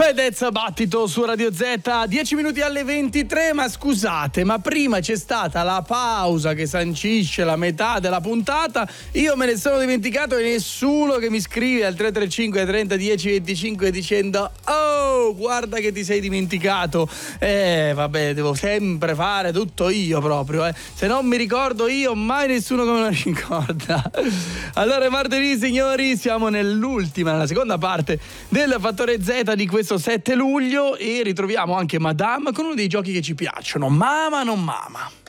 Fedez Battito su Radio Z, 10 minuti alle 23, ma scusate, ma prima c'è stata la pausa che sancisce la metà della puntata, io me ne sono dimenticato e nessuno che mi scrive al 335 30 10 25 dicendo oh, guarda che ti sei dimenticato. Vabbè, devo sempre fare tutto io proprio, se non mi ricordo io, mai nessuno come me lo ricorda. Allora è martedì, signori, siamo nella seconda parte del Fattore Z di questo 7 luglio e ritroviamo anche Madame con uno dei giochi che ci piacciono, Mama non Mama.